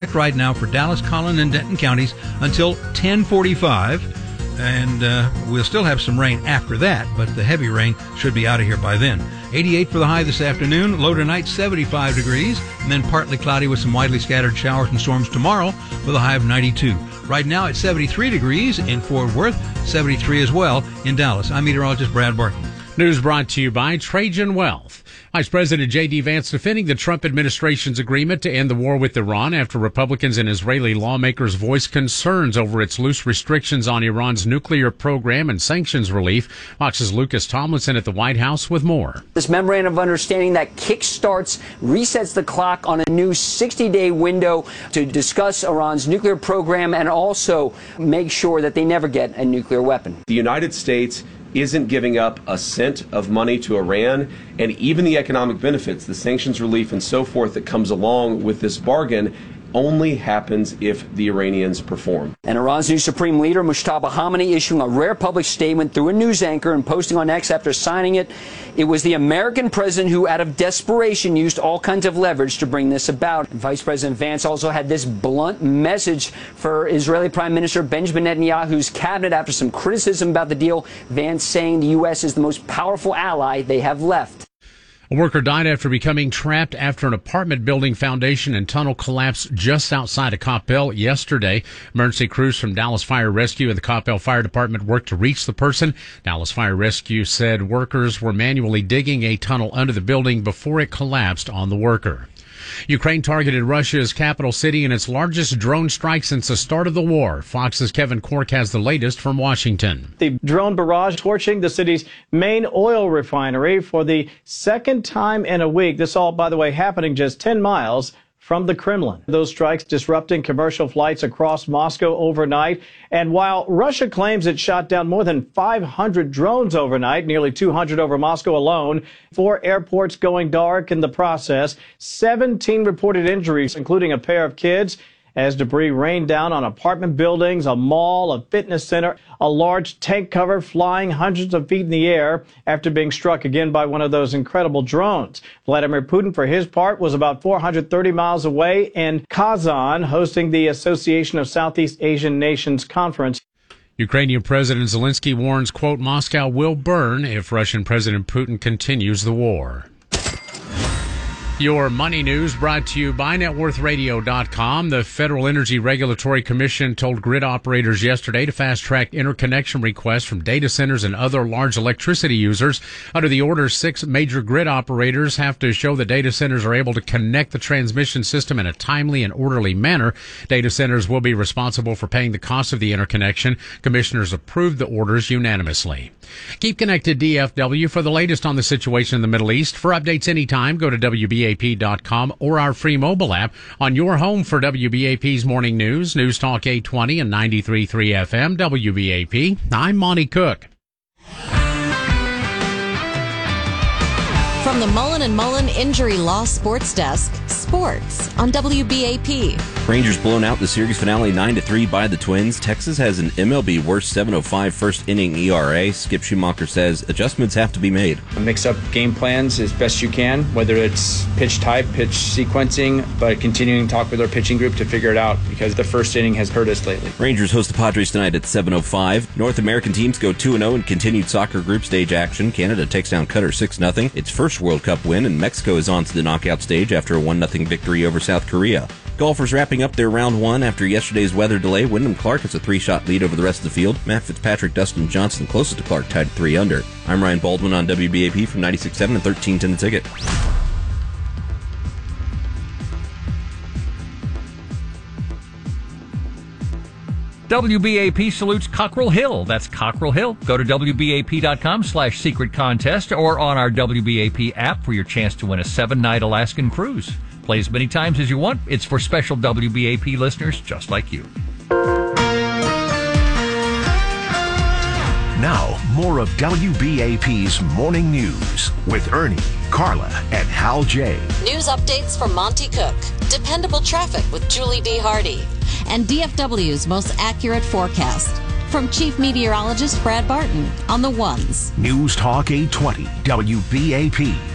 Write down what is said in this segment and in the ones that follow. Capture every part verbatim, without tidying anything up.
project right now for Dallas, Collin, and Denton counties until ten forty-five. And uh, we'll still have some rain after that, but the heavy rain should be out of here by then. eighty-eight for the high this afternoon. Low tonight, seventy-five degrees. And then partly cloudy with some widely scattered showers and storms tomorrow with a high of ninety-two. Right now it's seventy-three degrees in Fort Worth, seventy-three as well in Dallas. I'm meteorologist Brad Barton. News brought to you by Trajan Wealth. Vice President J D. Vance defending the Trump administration's agreement to end the war with Iran after Republicans and Israeli lawmakers voiced concerns over its loose restrictions on Iran's nuclear program and sanctions relief. Fox's Lucas Tomlinson at the White House with more. This memorandum of understanding that kickstarts, resets the clock on a new sixty-day window to discuss Iran's nuclear program and also make sure that they never get a nuclear weapon. The United States isn't giving up a cent of money to Iran, and even the economic benefits, the sanctions relief and so forth that comes along with this bargain only happens if the Iranians perform. And Iran's new supreme leader, Mujtaba Khamenei, issuing a rare public statement through a news anchor and posting on X after signing it. It was the American president who, out of desperation, used all kinds of leverage to bring this about. And Vice President Vance also had this blunt message for Israeli Prime Minister Benjamin Netanyahu's cabinet after some criticism about the deal. Vance saying the U S is the most powerful ally they have left. A worker died after becoming trapped after an apartment building foundation and tunnel collapsed just outside of Coppell yesterday. Emergency crews from Dallas Fire Rescue and the Coppell Fire Department worked to reach the person. Dallas Fire Rescue said workers were manually digging a tunnel under the building before it collapsed on the worker. Ukraine targeted Russia's capital city in its largest drone strike since the start of the war. Fox's Kevin Cork has the latest from Washington. The drone barrage torching the city's main oil refinery for the second time in a week. This all, by the way, happening just ten miles from the Kremlin. Those strikes disrupting commercial flights across Moscow overnight. And while Russia claims it shot down more than five hundred drones overnight, nearly two hundred over Moscow alone, four airports going dark in the process, seventeen reported injuries, including a pair of kids, as debris rained down on apartment buildings, a mall, a fitness center, a large tank cover flying hundreds of feet in the air after being struck again by one of those incredible drones. Vladimir Putin, for his part, was about four hundred thirty miles away in Kazan, hosting the Association of Southeast Asian Nations conference. Ukrainian President Zelensky warns, quote, Moscow will burn if Russian President Putin continues the war. Your money news brought to you by net worth radio dot com. The Federal Energy Regulatory Commission told grid operators yesterday to fast-track interconnection requests from data centers and other large electricity users. Under the order, six major grid operators have to show that data centers are able to connect the transmission system in a timely and orderly manner. Data centers will be responsible for paying the cost of the interconnection. Commissioners approved the orders unanimously. Keep connected, D F W, for the latest on the situation in the Middle East. For updates anytime, go to W B A P dot com or our free mobile app on your home for W B A P's Morning News, News Talk eight twenty and ninety-three point three F M, W B A P. I'm Monty Cook. From the Mullen and Mullen Injury Law Sports Desk, sports on W B A P. Rangers blown out the series finale nine to three by the Twins. Texas has an M L B worst seven oh five first inning E R A. Skip Schumacher says adjustments have to be made. Mix up game plans as best you can, whether it's pitch type, pitch sequencing, but continuing to talk with our pitching group to figure it out because the first inning has hurt us lately. Rangers host the Padres tonight at seven oh five. North American teams go two and oh in continued soccer group stage action. Canada takes down Qatar six nothing. Its first World Cup win, and Mexico is on to the knockout stage after a one nothing victory over South Korea. Golfers wrapping up their round one after yesterday's weather delay. Wyndham Clark has a three-shot lead over the rest of the field. Matt Fitzpatrick, Dustin Johnson, closest to Clark, tied three under. I'm Ryan Baldwin on W B A P from ninety-six point seven and thirteen ten The Ticket. W B A P salutes Cockrell Hill. That's Cockrell Hill. Go to W B A P dot com slash secret contest or on our W B A P app for your chance to win a seven-night Alaskan cruise. Play as many times as you want. It's for special W B A P listeners just like you. Now, more of W B A P's Morning News with Ernie, Carla, and Hal J. News updates from Monty Cook. Dependable traffic with Julie B. Hardy. And D F W's most accurate forecast. From Chief Meteorologist Brad Barton on the ones. News Talk eight twenty, W B A P.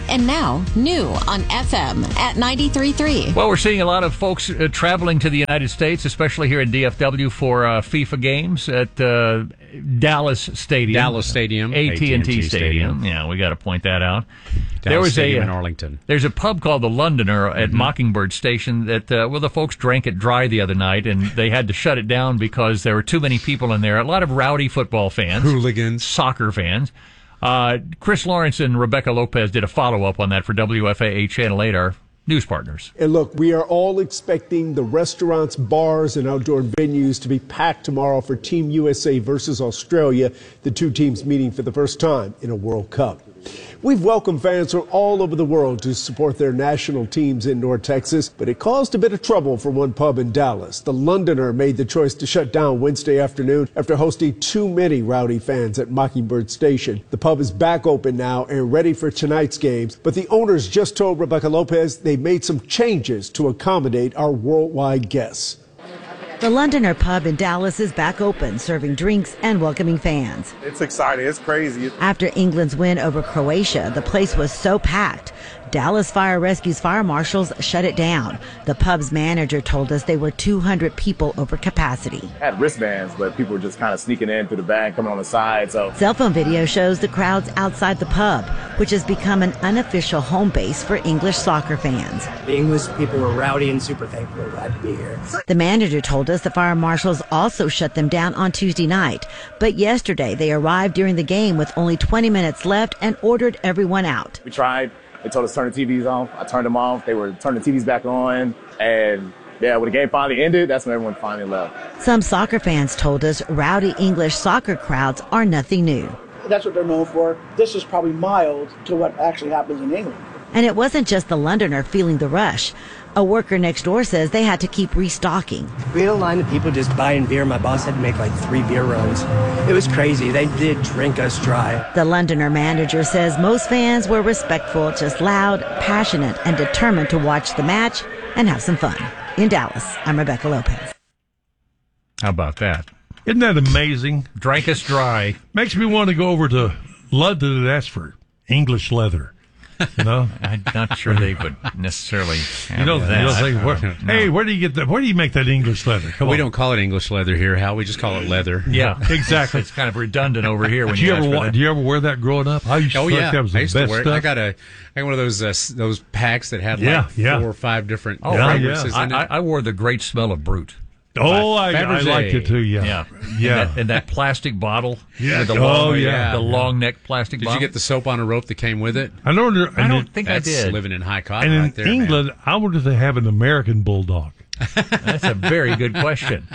And now, new on F M at ninety-three point three. Well, we're seeing a lot of folks uh, traveling to the United States, especially here in D F W for uh, FIFA games at uh, Dallas Stadium. Dallas Stadium. A T and T Stadium. Stadium. Yeah, we got to point that out. Dallas there was Stadium a, in Arlington. There's a pub called the Londoner at Mm-hmm. Mockingbird Station that, uh, well, the folks drank it dry the other night, and they had to shut it down because there were too many people in there. A lot of rowdy football fans. Hooligans. Soccer fans. Uh, Chris Lawrence and Rebecca Lopez did a follow-up on that for W F A A Channel eight, our news partners. And look, we are all expecting the restaurants, bars, and outdoor venues to be packed tomorrow for Team U S A versus Australia, the two teams meeting for the first time in a World Cup. We've welcomed fans from all over the world to support their national teams in North Texas, but it caused a bit of trouble for one pub in Dallas. The Londoner made the choice to shut down Wednesday afternoon after hosting too many rowdy fans at Mockingbird Station. The pub is back open now and ready for tonight's games, but the owners just told Rebecca Lopez they made some changes to accommodate our worldwide guests. The Londoner Pub in Dallas is back open, serving drinks and welcoming fans. It's exciting. It's crazy. After England's win over Croatia, the place was so packed. Dallas Fire Rescue's fire marshals shut it down. The pub's manager told us they were two hundred people over capacity. I had wristbands, but people were just kind of sneaking in through the back, coming on the side. So Cell phone video shows the crowds outside the pub, which has become an unofficial home base for English soccer fans. The English people were rowdy and super thankful and glad to be here. The manager told us the fire marshals also shut them down on Tuesday night, but yesterday they arrived during the game with only twenty minutes left and ordered everyone out. We tried. They told us to turn the T Vs off. I turned them off. They were turning the T Vs back on. And yeah, when the game finally ended, that's when everyone finally left. Some soccer fans told us rowdy English soccer crowds are nothing new. That's what they're known for. This is probably mild to what actually happens in England. And it wasn't just the Londoner feeling the rush. A worker next door says they had to keep restocking. We had a line of people just buying beer. My boss had to make like three beer runs. It was crazy. They did drink us dry. The Londoner manager says most fans were respectful, just loud, passionate, and determined to watch the match and have some fun. In Dallas, I'm Rebecca Lopez. How about that? Isn't that amazing? Drank us dry. Makes me want to go over to London and ask for English leather. You know, I'm not sure they would necessarily have you know, that. you know say, where, no. Hey, where do you get that? Where do you make that English leather? Come we on. don't call it English leather here, Hal. We just call it leather. Yeah, exactly. It's kind of redundant over here. When did you, you ask ever for wa- that. Did you ever wear that growing up? I used to oh think yeah, that was the I used best to wear it. stuff. I got a, I got one of those uh, those packs that had like Yeah, yeah. four or five different Oh, Yeah, fragrances yeah. in I, it. I, I wore the great smell of Brute. Oh, I, I Fabergé. liked it too. Yeah, Yeah, yeah. And that, and that plastic bottle. Yeah. with the Oh, long, yeah. the long neck plastic Did bottle. you get the soap on a rope that came with it? I know. there- I and don't in- think That's I did. living in high cotton And in right there, England, man. I wonder if they have an American bulldog. That's a very good question.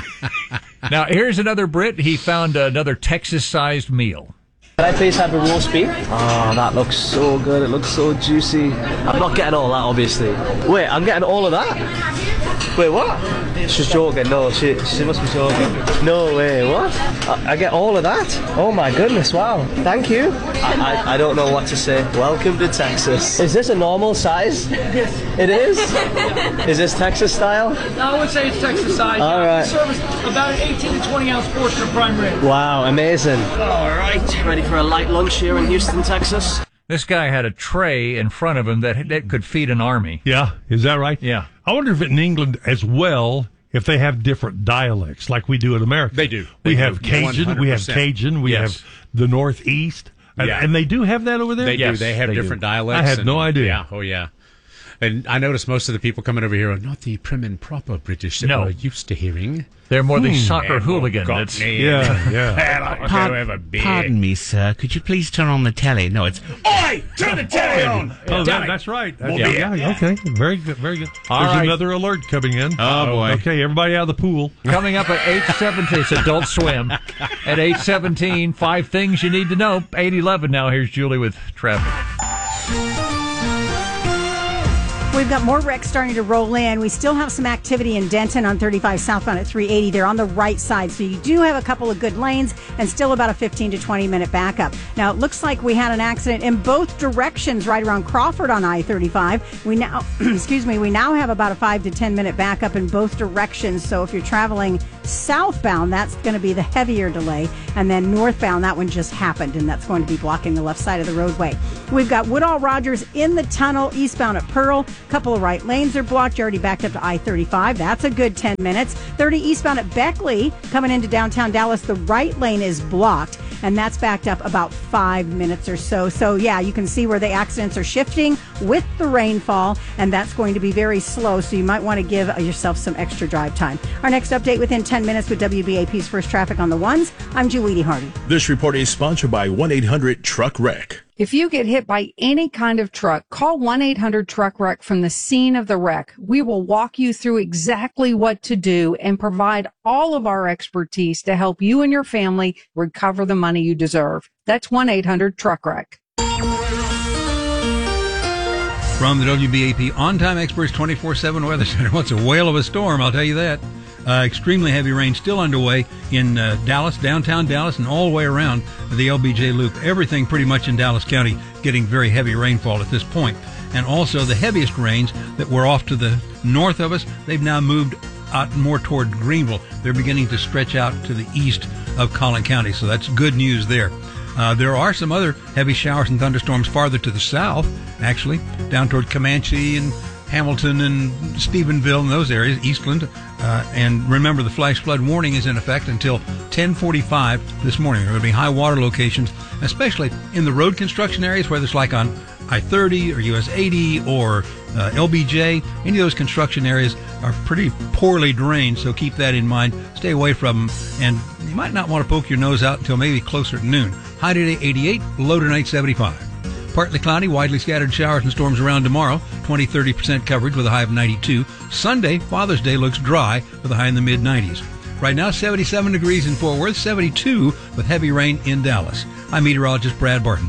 Now, here's another Brit. He found another Texas-sized meal. Can I please have a roast beef? Oh, that looks so good. It looks so juicy. I'm not getting all that, obviously. Wait, I'm getting all of that? Wait, what? She's joking. No, she she must be joking. No way, what? I, I get all of that? Oh my goodness, wow. Thank you. I, I, I don't know what to say. Welcome to Texas. Is this a normal size? It is? Is this Texas style? I would say it's Texas size. All right. Service about an eighteen to twenty ounce portion of prime rib. Wow, amazing. All right, ready for a light lunch here in Houston, Texas? This guy had a tray in front of him that that could feed an army. Yeah, is that right? Yeah. I wonder if in England as well, if they have different dialects like we do in America. They do. We They have do. Cajun, we have one hundred percent. Cajun, we Yes. have the Northeast, and, Yeah. and they do have that over there. They Yes, do. They have they do. different dialects. I had and- no idea. Yeah. Oh, yeah. And I noticed most of the people coming over here are not the prim and proper British that No. we're used to hearing. They're more the Hmm. soccer And hooligan. got That's me. Yeah, yeah. I'll go have a beer. Pardon me, sir. Could you please turn on the telly? No, it's. Oi! Turn the telly on! Oh, Damn that, it. that's right. That's, More yeah, beer. yeah, okay. Very good, very good. All There's right. another alert coming in. Oh, boy. Okay, everybody out of the pool. coming up at eight seventeen. It's Adult Swim. At eight seventeen, five things you need to know. eight eleven now. Here's Julie with traffic. We've got more wrecks starting to roll in. We still have some activity in Denton on thirty-five southbound at three eighty. They're on the right side, so you do have a couple of good lanes and still about a fifteen to twenty minute backup. Now, it looks like we had an accident in both directions right around Crawford on I thirty-five. We now, excuse me, we now have about a five to ten minute backup in both directions. So if you're traveling southbound, that's going to be the heavier delay. And then northbound, that one just happened, and that's going to be blocking the left side of the roadway. We've got Woodall Rogers in the tunnel eastbound at Pearl. A couple of right lanes are blocked. You're already backed up to I thirty-five. That's a good ten minutes. thirty eastbound at Beckley coming into downtown Dallas. The right lane is blocked, and that's backed up about five minutes or so. So, yeah, you can see where the accidents are shifting with the rainfall, and that's going to be very slow, so you might want to give yourself some extra drive time. Our next update within ten minutes with W B A P's First Traffic on the ones. I'm Julie Hardy. This report is sponsored by one eight hundred truck wreck. If you get hit by any kind of truck, call one eight hundred truck wreck from the scene of the wreck. We will walk you through exactly what to do and provide all of our expertise to help you and your family recover the money you deserve. That's one eight hundred truck wreck. From the W B A P On-Time Experts twenty-four seven Weather Center. What's a whale of a storm, I'll tell you that. Uh, extremely heavy rain still underway in uh, Dallas, downtown Dallas, and all the way around the L B J Loop. Everything pretty much in Dallas County getting very heavy rainfall at this point. And also the heaviest rains that were off to the north of us, they've now moved out more toward Greenville. They're beginning to stretch out to the east of Collin County, so that's good news there. Uh, there are some other heavy showers and thunderstorms farther to the south, actually, down toward Comanche and Hamilton and Stephenville and those areas, Eastland. Uh, and remember, the flash flood warning is in effect until ten forty-five this morning. There are going to be high water locations, especially in the road construction areas, whether it's like on I thirty or U S eighty or uh, L B J. Any of those construction areas are pretty poorly drained, so keep that in mind. Stay away from them, and you might not want to poke your nose out until maybe closer to noon. High today eighty-eight, low tonight seventy-five. Partly cloudy, widely scattered showers and storms around tomorrow. twenty to thirty percent coverage with a high of ninety-two. Sunday, Father's Day, looks dry with a high in the mid nineties. Right now, seventy-seven degrees in Fort Worth, seventy-two with heavy rain in Dallas. I'm meteorologist Brad Barton.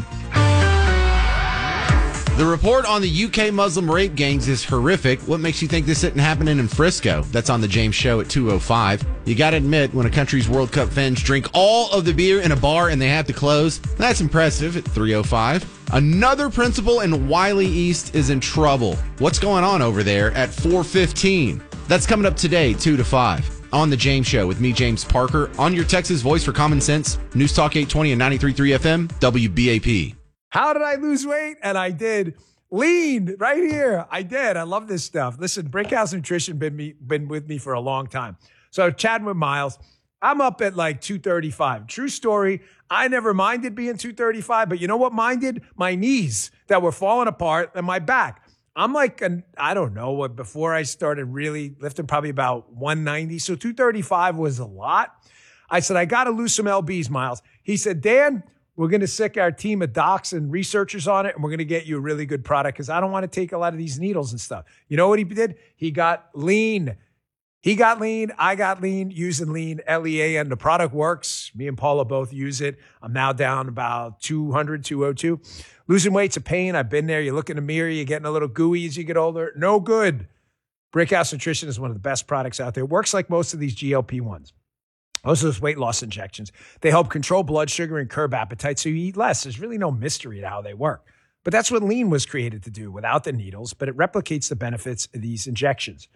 The report on the U K Muslim rape gangs is horrific. What makes you think this isn't happening in Frisco? That's on the James Show at two oh five. You gotta admit, when a country's World Cup fans drink all of the beer in a bar and they have to close, that's impressive at three oh five. Another principal in Wiley East is in trouble. What's going on over there at four fifteen? That's coming up today, two to five. On the James Show with me, James Parker, on your Texas voice for common sense. News Talk eight twenty and ninety-three point three F M, W B A P. How did I lose weight? And I did. Lean right here. I did. I love this stuff. Listen, Brickhouse Nutrition been me been with me for a long time. So chatting with Miles, I'm up at like two thirty-five. True story. I never minded being two thirty-five, but you know what minded? My knees that were falling apart and my back. I'm like, an, I don't know what, before I started really lifting, probably about one ninety. So two thirty-five was a lot. I said, I got to lose some L Bs, Miles. He said, Dan, we're going to sick our team of docs and researchers on it, and we're going to get you a really good product because I don't want to take a lot of these needles and stuff. You know what he did? He got lean. He got lean. I got lean using lean, L E A, and the product works. Me and Paula both use it. I'm now down about two hundred, two oh two. Losing weight's a pain. I've been there. You look in the mirror, you're getting a little gooey as you get older. No good. Brickhouse Nutrition is one of the best products out there. It works like most of these G L P ones. Most of those weight loss injections, they help control blood sugar and curb appetite so you eat less. There's really no mystery to how they work. But that's what lean was created to do without the needles, but it replicates the benefits of these injections.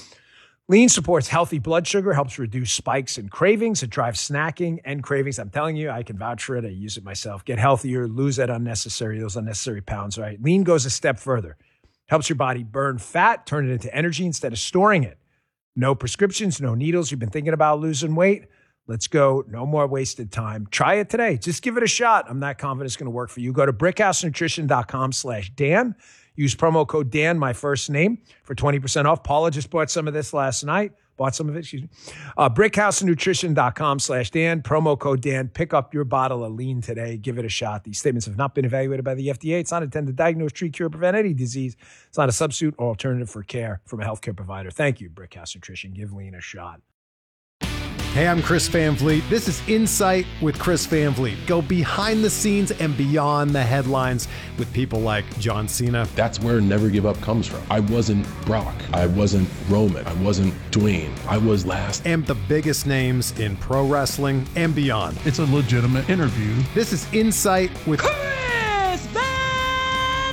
Lean supports healthy blood sugar, helps reduce spikes and cravings. It drives snacking and cravings. I'm telling you, I can vouch for it. I use it myself. Get healthier, lose that unnecessary, those unnecessary pounds, right? Lean goes a step further. Helps your body burn fat, turn it into energy instead of storing it. No prescriptions, no needles. You've been thinking about losing weight? Let's go. No more wasted time. Try it today. Just give it a shot. I'm not confident it's going to work for you. Go to brickhousenutrition.com slash Dan. Use promo code Dan, my first name, for twenty percent off. Paula just bought some of this last night. Bought some of it, excuse me. Uh, brickhousenutrition.com slash Dan. Promo code Dan. Pick up your bottle of lean today. Give it a shot. These statements have not been evaluated by the F D A. It's not intended to diagnose, treat, cure, prevent any disease. It's not a substitute or alternative for care from a healthcare provider. Thank you, Brickhouse Nutrition. Give lean a shot. Hey, I'm Chris Van Vliet. This is Insight with Chris Van Vliet. Go behind the scenes and beyond the headlines with people like John Cena. That's where Never Give Up comes from. I wasn't Brock. I wasn't Roman. I wasn't Dwayne. I was last. And the biggest names in pro wrestling and beyond. It's a legitimate interview. This is Insight with Chris Van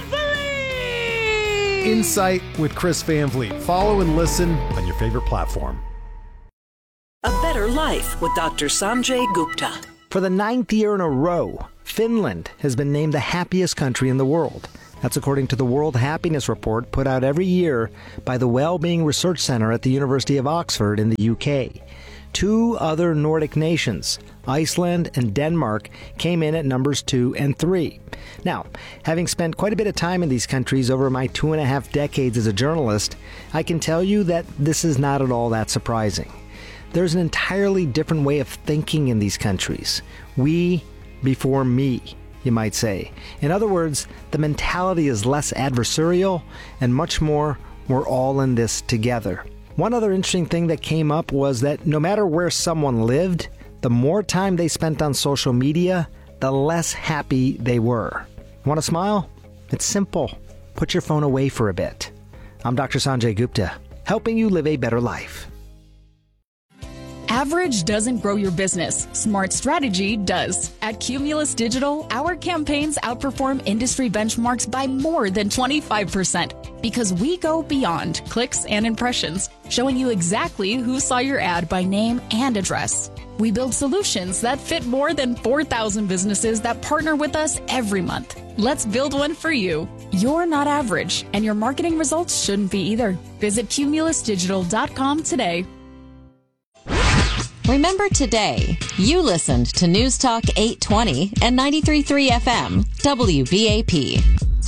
Vliet. Insight with Chris Van Vliet. Follow and listen on your favorite platform. A better life with Doctor Sanjay Gupta. For the ninth year in a row, Finland has been named the happiest country in the world. That's according to the World Happiness Report put out every year by the Wellbeing Research Center at the University of Oxford in the U K. Two other Nordic nations, Iceland and Denmark, came in at numbers two and three. Now, having spent quite a bit of time in these countries over my two and a half decades as a journalist, I can tell you that this is not at all that surprising. There's an entirely different way of thinking in these countries. We before me, you might say. In other words, the mentality is less adversarial and much more, we're all in this together. One other interesting thing that came up was that no matter where someone lived, the more time they spent on social media, the less happy they were. Want to smile? It's simple. Put your phone away for a bit. I'm Doctor Sanjay Gupta, helping you live a better life. Average doesn't grow your business. Smart strategy does. At Cumulus Digital, our campaigns outperform industry benchmarks by more than twenty-five percent because we go beyond clicks and impressions, showing you exactly who saw your ad by name and address. We build solutions that fit more than four thousand businesses that partner with us every month. Let's build one for you. You're not average, and your marketing results shouldn't be either. Visit cumulus digital dot com today. Remember today, you listened to News Talk eight twenty and ninety-three point three F M, W B A P.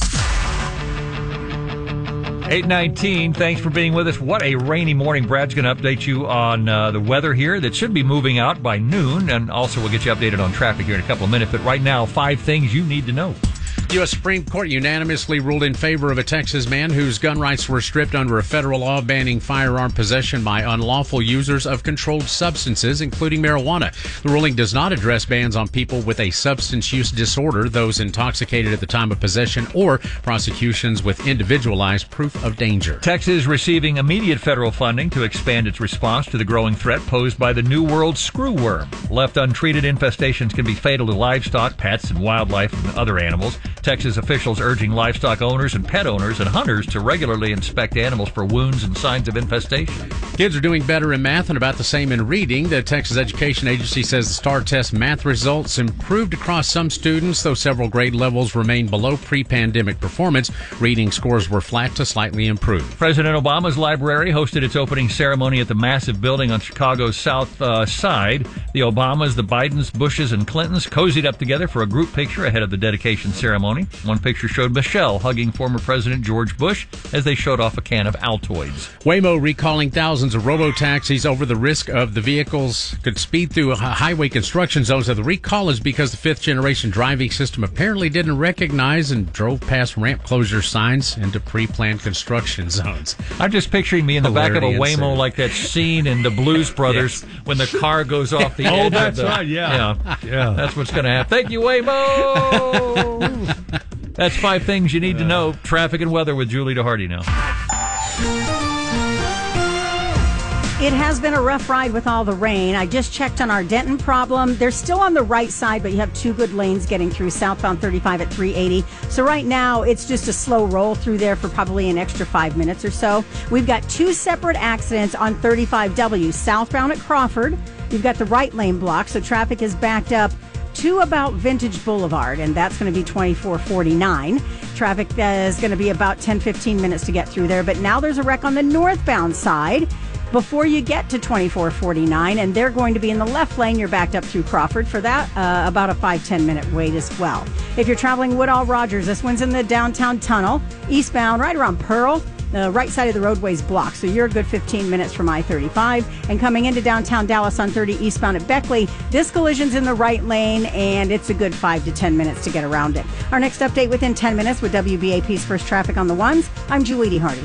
eight nineteen, thanks for being with us. What a rainy morning. Brad's going to update you on uh, the weather here that should be moving out by noon, and also we'll get you updated on traffic here in a couple of minutes. But right now, five things you need to know. U S Supreme Court unanimously ruled in favor of a Texas man whose gun rights were stripped under a federal law banning firearm possession by unlawful users of controlled substances, including marijuana. The ruling does not address bans on people with a substance use disorder, those intoxicated at the time of possession, or prosecutions with individualized proof of danger. Texas receiving immediate federal funding to expand its response to the growing threat posed by the New World screwworm. Left untreated, infestations can be fatal to livestock, pets, and wildlife and other animals. Texas officials urging livestock owners and pet owners and hunters to regularly inspect animals for wounds and signs of infestation. Kids are doing better in math and about the same in reading. The Texas Education Agency says the STAR test math results improved across some students, though several grade levels remain below pre-pandemic performance. Reading scores were flat to slightly improved. President Obama's library hosted its opening ceremony at the massive building on Chicago's south uh, side. The Obamas, the Bidens, Bushes, and Clintons cozied up together for a group picture ahead of the dedication ceremony. One picture showed Michelle hugging former President George Bush as they showed off a can of Altoids. Waymo recalling thousands of robo-taxis over the risk of the vehicles could speed through highway construction zones. So the recall is because the fifth-generation driving system apparently didn't recognize and drove past ramp closure signs into pre-planned construction zones. I'm just picturing me in the Hilarity back of a Waymo ensued. like that scene in the Blues Brothers Yes. when the car goes off the Oh, edge that's of the... right, yeah. yeah. Yeah. That's what's going to happen. Thank you, Waymo! That's five things you need to know. Traffic and weather with Julie DeHardy now. It has been a rough ride with all the rain. I just checked on our Denton problem. They're still on the right side, but you have two good lanes getting through southbound thirty-five at three eighty. So right now, it's just a slow roll through there for probably an extra five minutes or so. We've got two separate accidents on thirty-five W southbound at Crawford. You've got the right lane blocked, so traffic is backed up to about Vintage Boulevard, and that's going to be twenty-four forty-nine. Traffic uh, is going to be about ten, fifteen minutes to get through there, but now there's a wreck on the northbound side before you get to twenty-four forty-nine, and they're going to be in the left lane. You're backed up through Crawford for that, uh, about a five, ten minute wait as well. If you're traveling Woodall Rogers, this one's in the downtown tunnel, eastbound, right around Pearl. The right side of the roadway's blocked, so you're a good fifteen minutes from I thirty-five. And coming into downtown Dallas on thirty eastbound at Beckley, this collision's in the right lane, and it's a good five to ten minutes to get around it. Our next update within ten minutes with W B A P's First Traffic on the Ones. I'm Julie DeHardy.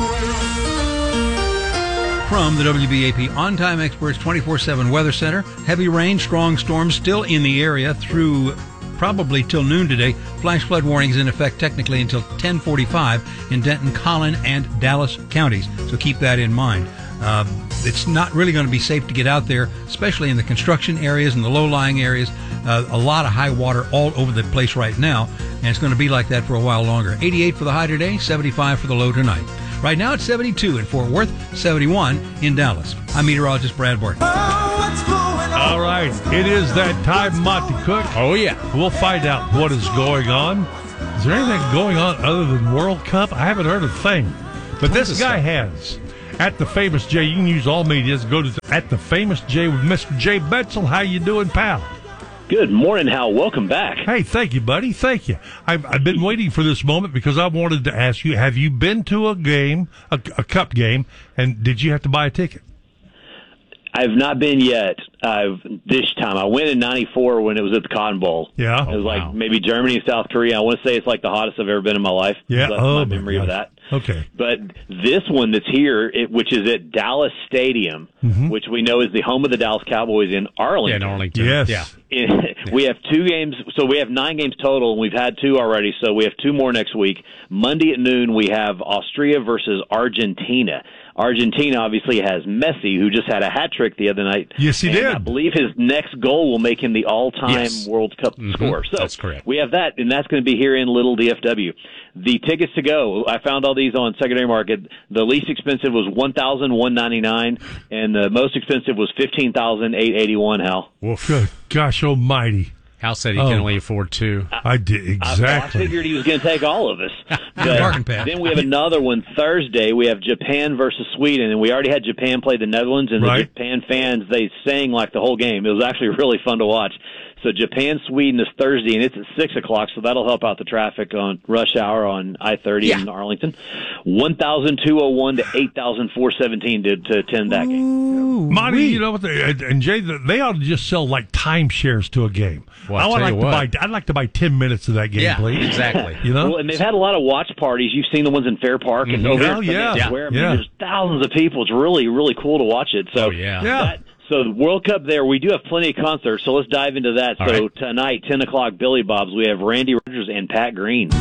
From the W B A P On-Time Experts twenty-four seven Weather Center, heavy rain, strong storms still in the area through probably till noon today. Flash flood warnings in effect technically until ten forty-five in Denton, Collin, and Dallas counties. So keep that in mind. Uh, it's not really going to be safe to get out there, especially in the construction areas and the low-lying areas. Uh, a lot of high water all over the place right now, and it's going to be like that for a while longer. eighty-eight for the high today, seventy-five for the low tonight. Right now it's seventy-two in Fort Worth, seventy-one in Dallas. I'm meteorologist Brad Barton. Oh, what's going on? All right. It is that time, Monty Cook. Oh, yeah. We'll find out what is going on. Is there anything going on other than World Cup? I haven't heard a thing. But Tons this of guy stuff. has. At the Famous J. You can use all medias. Go to At the Famous J with Mister Jay Betzel. How you doing, pal? Good morning, Hal. Welcome back. Hey, thank you, buddy. Thank you. I've, I've been waiting for this moment because I wanted to ask you, have you been to a game, a, a cup game, and did you have to buy a ticket? I've not been yet. I've this time. I went in ninety-four when it was at the Cotton Bowl. Yeah. It was like maybe Germany and South Korea. I want to say it's like the hottest I've ever been in my life. Yeah. So that's oh, my memory my of gosh. that. Okay. But this one that's here, it, which is at Dallas Stadium, mm-hmm. which we know is the home of the Dallas Cowboys in Arlington. Yeah, in Arlington. Yes. Yeah. We have two games, so we have nine games total, and we've had two already, so we have two more next week. Monday at noon, we have Austria versus Argentina. Argentina obviously has Messi, who just had a hat trick the other night. Yes, he and did. I believe his next goal will make him the all-time Yes. World Cup Mm-hmm. scorer. So That's correct. we have that, and that's going to be here in Little D F W. The tickets to go, I found all these on secondary market. The least expensive was one thousand one hundred ninety-nine dollars, and the most expensive was fifteen thousand eight hundred eighty-one dollars, Hal. Woof. Good gosh almighty. Hal said he Oh. can only afford two. I did, I, I exactly. figured he was going to take all of us. But Bargain pad. then we have another one Thursday. We have Japan versus Sweden, and we already had Japan play the Netherlands, and Right. the Japan fans, they sang like the whole game. It was actually really fun to watch. So Japan-Sweden is Thursday, and it's at six o'clock, so that'll help out the traffic on rush hour on I thirty Yeah. in Arlington. one thousand two hundred one to eight thousand four hundred seventeen to, to attend that game. Monty, you know what? They, and Jay, they ought to just sell like timeshares to a game. Well, I I'll would tell like you to what. buy. I'd like to buy ten minutes of that game, Yeah, please. exactly. You know, Well, and they've had a lot of watch parties. You've seen the ones in Fair Park and Mhm. over Oh, at yeah. Sundance Square. I mean, Yeah. there's thousands of people. It's really, really cool to watch it. So Oh, yeah. Yeah. that, so the World Cup there, we do have plenty of concerts. So let's dive into that. All so right. tonight, ten o'clock, Billy Bob's. We have Randy Rogers and Pat Green.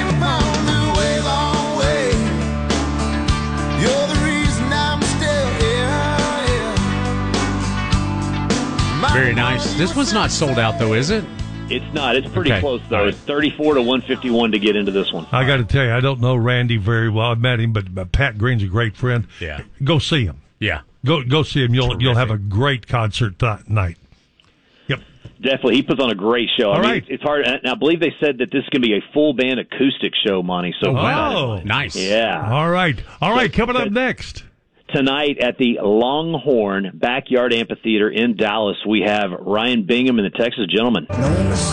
Very nice. This one's not sold out, though, is it? It's not. It's pretty Okay. close, though. All right. It's thirty-four to one fifty-one to get into this one. I got to tell you, I don't know Randy very well. I've met him, but, but Pat Green's a great friend. Yeah. Go see him. Yeah. Go go see him. You'll Terrific. you'll have a great concert that night. Yep. Definitely. He puts on a great show. I All mean, right. it's, it's hard. And I believe they said that this is going to be a full band acoustic show, Monty. So Oh, wow. Oh. Nice. yeah. All right. All right. So- Coming up but- next. Tonight at the Longhorn Backyard Amphitheater in Dallas, we have Ryan Bingham and the Texas Gentlemen.